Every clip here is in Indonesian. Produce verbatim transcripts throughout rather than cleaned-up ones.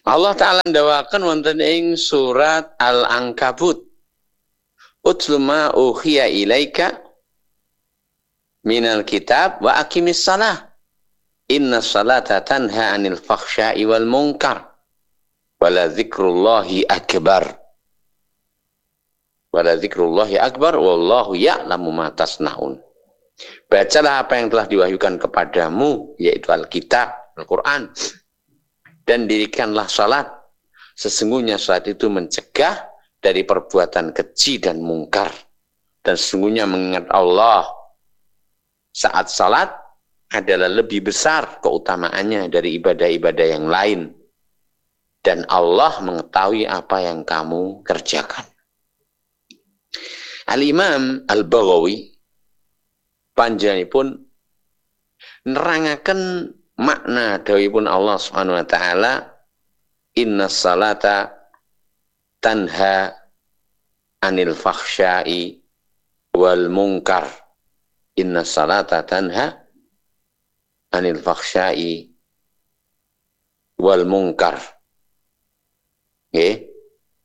Allah Ta'ala ndawakan wonten ing surat Al-Ankabut. Utlu ma uhiya ilaika minal kitab wa aqimis salah. Inna salata tanha anil fakhsya'i wal munkar. Wala dzikrullahi akbar. Wala dzikrullahi akbar wallahu ya'lamu ma tasnaun. Bacalah apa yang telah diwahyukan kepadamu, yaitu Alkitab, Al-Quran, dan dirikanlah salat. Sesungguhnya salat itu mencegah dari perbuatan keji dan mungkar. Dan sesungguhnya mengingat Allah saat salat adalah lebih besar keutamaannya dari ibadah-ibadah yang lain. Dan Allah mengetahui apa yang kamu kerjakan. Al-Imam Al-Baghawi panjenenganipun nerangaken makna dawuhipun Allah Subhanahu wa taala, inna salata tanha anil fakhsya'i wal munkar. Inna salata tanha anil fakhsya'i wal munkar. Nggih.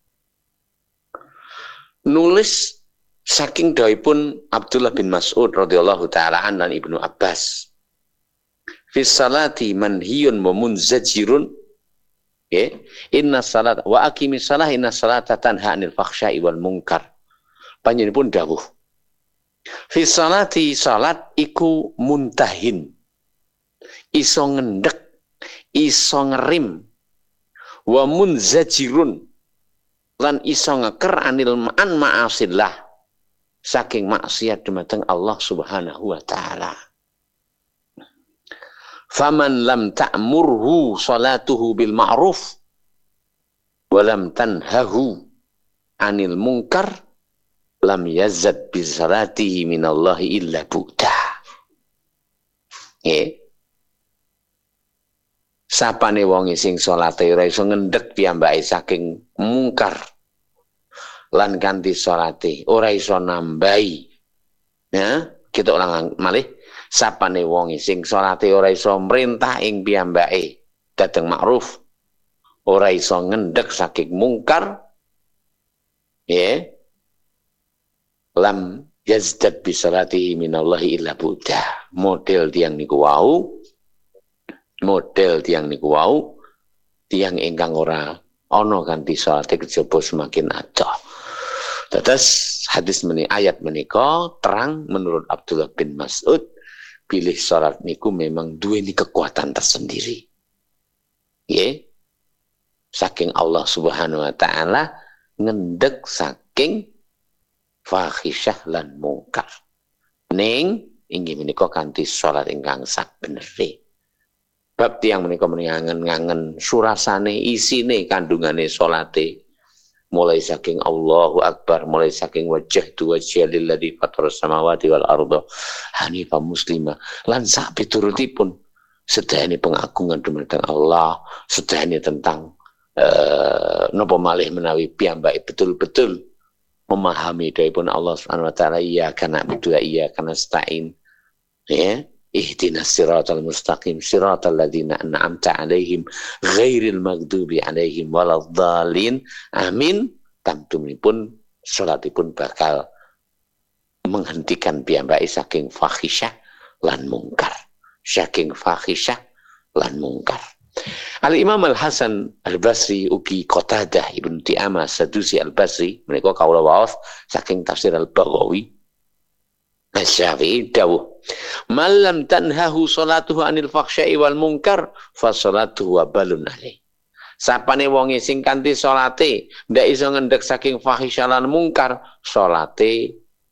Nulis saking dawuhipun Abdullah bin Mas'ud radhiyallahu taala an lan Ibnu Abbas. Fi salati manhiyun wa munzajirun. Nggih. Inna salata wa aqimis salah inna salata tanha anil fakhsya'i wal munkar. Panjenenganipun dawuh. Fi salati salat iku muntahin. Iso ngendhek, iso ngerim. Wa munzajirun lan iso ngeker anil ma'an ma'asillah saking maksiat dumateng Allah Subhanahu wa taala. Faman lam ta'murhu salatuhu bil ma'ruf wa lam tanhahu anil munkar lam yazad bi salatihi minallahi illa bu'da. Nggih. Sapane wong sing salate ora iso ngendhek piyambake saking mungkar lan ganti salate ora iso nambahi. Ya, kita ulang malih. Sapane wong sing salate ora iso mrentah ing piyambake dhateng ma'ruf, ora iso ngendhek saking mungkar, ya. Lam yazdad bi salatihi minallahi illa bu'da. Model tiyang niku wau model tiang niku wau tiang ingkang ora ana kanthi salate kejaba semakin adoh. Dados hadis meni ayat menika terang menurut Abdullah bin Mas'ud, pilih salat niku memang duweni kekuatan tersendiri. Nggih. Saking Allah Subhanahu wa taala ngendhek saking fahisyah lan mungkar. Ning inggih menika kanthi salat ingkang sabenere. Bab tiang menika mengangen-ngangen surasane isine kandungane salate mulai saking Allahu Akbar, mulai saking wajjahtu wajhiya lilladzi fataras samawati wal arda hanifan muslima lan sak piturutipun sedaya pengagungan dumateng Allah, sedaya tentang uh, napa malih menawi piyambake betul-betul memahami dawuhipun Allah Subhanahu wa taala, iya kana na'budu wa iya kana nasta'in, ya. Ihdinas siratal mustaqim siratal ladzina an'amta 'alaihim ghairil maghdubi 'alaihim waladdallin. Amin. Tamtumipun salatipun bakal menghentikan piyambake saking fahisyah lan mungkar. Saking fahisyah lan mungkar. Al-Imam Al-Hasan Al-Basri ugi Qatadah Ibnu Di'amah Sadusi Al-Basri menika kawula waos saking tafsir Al-Baghawi. Asy-Syafi'i dawuh, "Malam tanhahu salatuhu anil fakhsya'i wal munkar fa salatuhu wabalun alaih." Sapane wonge sing kanthi salate ndak iso ngendhek saking fahisyah lan mungkar, salate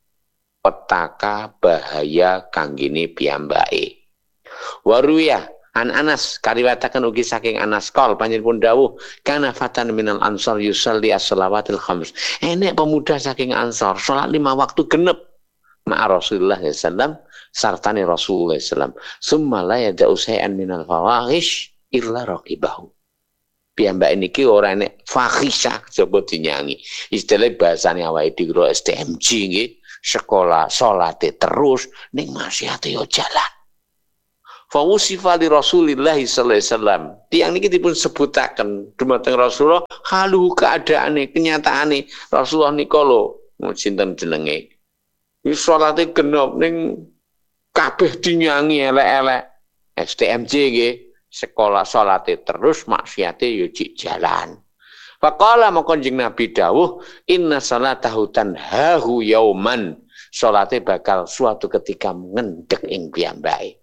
petaka bahaya kanggene piyambake. Waruya an Anas kariwataken ugi saking Anas qol panjenenganipun dawuh, "Kana fatan minal ansar yusalli as-salawatil khams." Enek pemuda saking Ansar salat lima waktu genep ma'a Rasulullah sallallahu alaihi wasallam sartane Rasulullah sallallahu alaihi wasallam summa la yada'u shay'an minal fawahish illa raqibahu. Piyambake niki ora enek fahisyah coba dinyangi. Istilah bahasane awake dhewe S T M J nggih, sekolah salate terus ning maksiate yo jalan. Fa wusifa li Rasulillah sallallahu alaihi wasallam. Tiang niki dipun sebutaken dumateng Rasulullah halu keadaane, kenyataane Rasulullah nika lho sinten jenenge. Wis salate genep ning kabeh dinyangi elek-elek. S T M J nggih, sekolah salate terus maksiate yo cik jalan. Faqala maka Kanjeng Nabi dawuh, inna salatahu tanhahu yauman. Salate bakal suatu ketika ngendhek ing piyambake.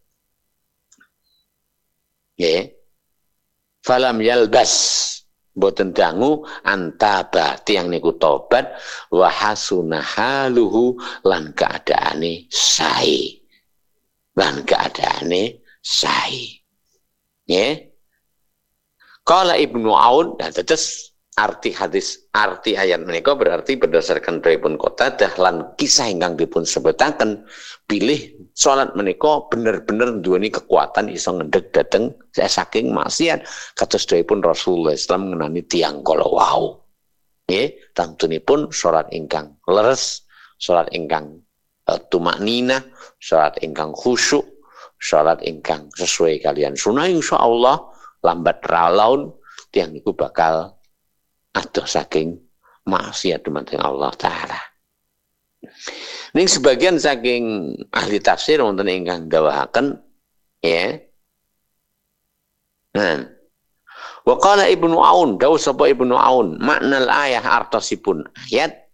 Nggih. Falam yalbas boten dangu antaba tiang niku tobat wa hasuna haluhu lan keadaane sae. Lan keadaane sae. Nggih. Qala Ibnu Aun dan tetes arti hadis arti ayat menika berarti berdasarkan pripun Qatadah lan kisah ingkang dipun sebutaken pilih salat menika bener-bener duweni kekuatan iso ngendhek dhateng saking maksiat kados dawuhipun Rasulullah sallallahu alaihi wasallam ngenani tiyang kala wau. Nggih, tantunipun salat ingkang leres, salat ingkang uh, tumakninah, salat ingkang khusyuk, salat ingkang sesuai kalian sunah insyaallah lambat ralaun tiyang niku bakal adoh saking maksiat dumateng Allah taala. Ning sebagian saking ahli tafsir wonten ingkang dawuhaken ya. Nah, wa qala Ibnu Aun, dawuh sapa Ibnu Aun, makna ayat artosipun ayat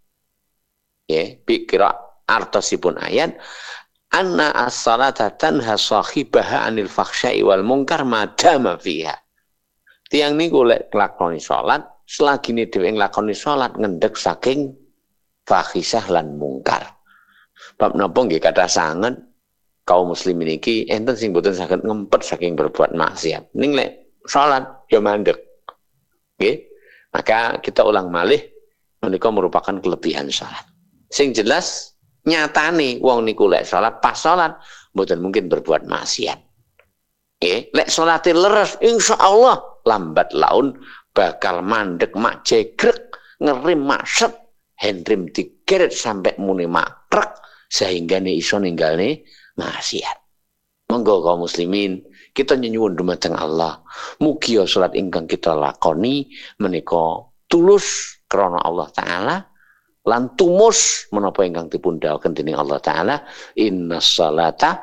ya, pikira artosipun ayat anna as-salata tanha sahibaha anil fakhsya'i wal munkar madama fiha. Tiang niku lek nglakoni salat selagi ini dhewe nglakoni salat ngendhek saking fahisah lan mungkar. Bab napa nggih kathah sanget kaum muslimin iki enten sing boten saged ngempet saking berbuat maksiat. Ning lek salat ya mandek. Nggih. Maka kita ulang malih menika merupakan kelebihan salat. Sing jelas nyatane wong niku lek salat pas salat mboten mungkin berbuat maksiat. Nggih, lek salate leres insyaallah lambat laun bakal mandek mak jegrek ngerim maset hendrim digeret sampai muni makrek sehingga ne iso ninggalne maksiat. Monggo kaum muslimin kita nyuwun dumateng Allah mugi salat ingkang kita lakoni menika tulus krana Allah taala lan tumus menapa ingkang dipun dawuhaken dening Allah taala innas salata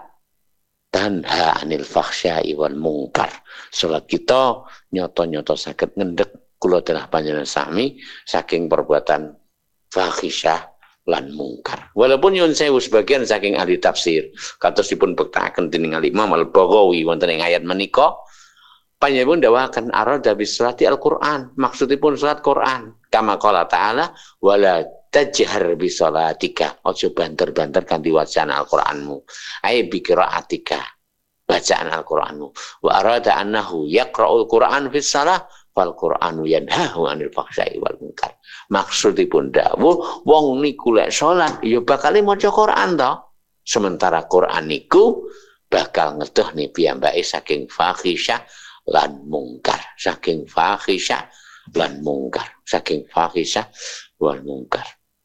tanha anil fakhsya'i wal munkar. Salat kita nyoto-nyoto saged ngendhek kula telah panjenengan sami saking perbuatan fahisyah lan mungkar. Walaupun nyuwun sewu sebagian saking ahli tafsir kados dipun bektaken dening Imam Al-Baghawi wonten ing ayat menika panjenengan dawuhaken arada bisolati Al-Qur'an, maksudipun salat Qur'an. Kama qala ta'ala wala tajhar bisolatika, ojo banter-banter kanthi wacana Al-Qur'anmu. Ai bi qiraatika, bacaan Al-Qur'anmu. Wa arada annahu yaqra'ul Qur'an fis shalah wal Qur'anu yanhahu 'anil fahsya'i wal munkar. Maksudipun dawuh wong niku lek salat ya bakal maca Qur'an to. Sementara Qur'an niku bakal ngedohne piyambake saking fahisyah lan mungkar, saking fahisyah lan mungkar, saking fahisyah wal mungkar.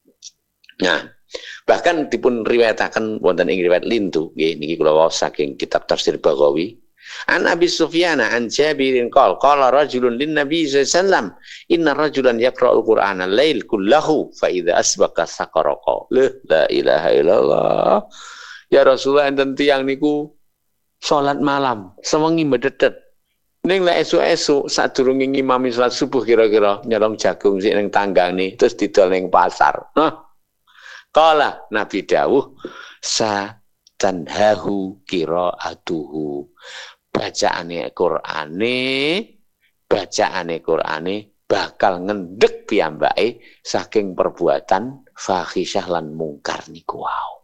Nah, bahkan dipun riwayataken wonten ing riwayat lintu nggih niki kula waos saking kitab tafsir Baghawi. An Abi Sufyan an Jabirin qol qala rajulun lin Nabi sallallahu alaihi wasallam inna rajulan yaqra'ul Qur'ana al-lail kullahu fa idza asbaqa saqaraqa. La ilaha illallah. Ya Rasulullah enten tiyang niku salat malam sewengi medetet. Ning lek esuk-esuk sadurunge ngimami salat subuh kira-kira nyolong jagung sik ning tanggane terus didol ning pasar. Nah, qala Nabi dawuh sa tanhahu qiraatuhu. Bacaane Qur'ane, bacaane Qur'ane bakal ngendhek piyambake saking perbuatan fahisyah lan mungkar niku wau.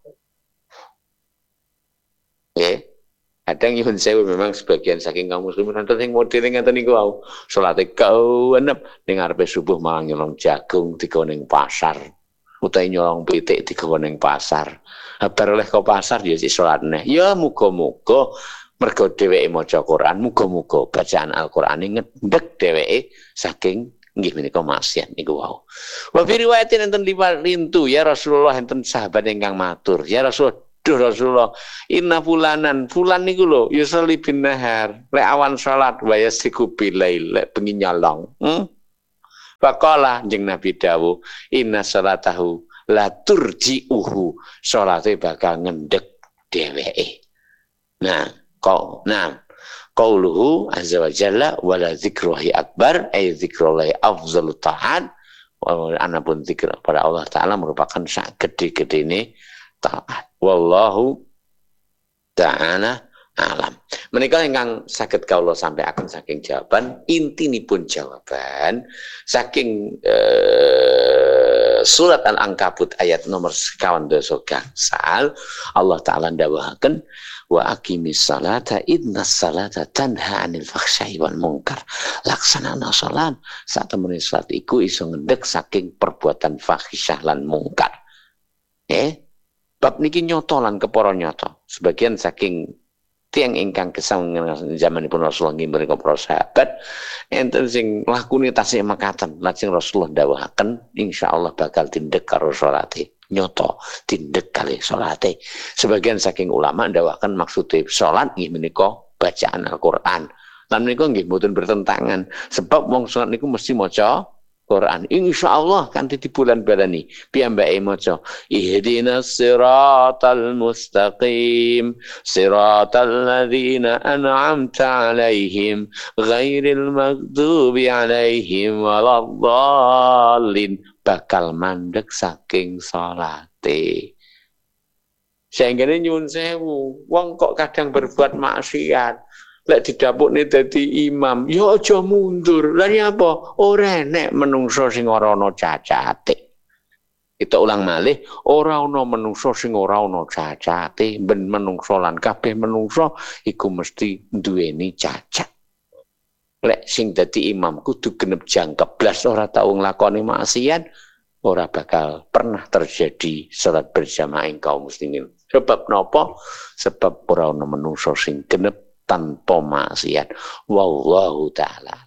Nggih. Kadang nyuwun sewu memang sebagian saking kaum muslimin enten sing modele ngeten niku wau. Salate kawenep ning arepe subuh malah nyolong jagung digawa ning pasar. Utawi nyolong pitik digawa ning pasar. Bar oleh ke pasar ya sik salat neh. Ya muga-muga mergo dheweke maca Quran, muga-muga bacaan Al-Qur'ane ngedhek dheweke saking nggih menika maksiat niku wau. Wa fi riwayatin enten liwat lintu ya Rasulullah enten sahabat ingkang matur, ya Rasul Duh Rasulullah, inna fulanan, fulan niku lho yusalli bin nahar, lek awan salat wa yasiku bilail, lek bengi nyolong. Hmm? Faqala jeung Nabi dawuh, inna salatahu la turji'uhu, salate bakal ngendek dheweke. Nah, kau nah qauluhu azza wa jalla wala dzikruhi akbar ay dzikrullahi afdhalu ta'at. Anapun zikir pada Allah Ta'ala merupakan sak gede-gedene taat. Wallahu Ta'ala alam. Menika ingkang saged kawula sampaiaken saking jawaban, intinipun jawaban saking uh, surat Al-Ankabut ayat nomor sekawan doso gangsal, Allah Ta'ala ndawuhaken wa aqimis salata innas salata tanha 'anil fakhsya'i wal munkar. Laksanana salat sak temene salat iku iso ngendhek saking perbuatan fahisyah lan mungkar. Eh, bab niki nyoto lan kepara nyoto. Sebagian saking tiang ingkang gesang zamanipun Rasulullah nggih menika para sahabat enten sing lakune tasih makaten, lajeng Rasulullah dawuhaken insyaallah bakal tindek karo salate. Nyoto tindek kali salate. Sebagian saking ulama ndawuhaken maksude salat nggih menika bacaan Al-Qur'an. Lan menika nggih mboten bertentangan sebab wong salat niku mesti maca Quran. Insyaallah kanthi di bulan balani piyambake maca ihdinas siratal mustaqim siratal ladzina an'amta 'alaihim ghairil maghdubi 'alaihim waladdallin, bakal mandek saking salate. Sehingga nyuwun sewu, wong kok kadang berbuat maksiat, lek didapukne dadi imam, ya aja mundur. Lah apa? Ora enek menungso sing ora ana cacate. Kita ulang malih, ora ana menungso sing ora ana cacate, ben menungso lan kabeh menungso iku mesti duweni cacat. Lek sing dadi imam kudu genep jangkep blas ora tau nglakoni maksiat, ora bakal pernah terjadi salat berjamaah kaum muslimin. Sebab napa? Sebab ora ana menungso sing genep tanpa maksiat. Wallahu ta'ala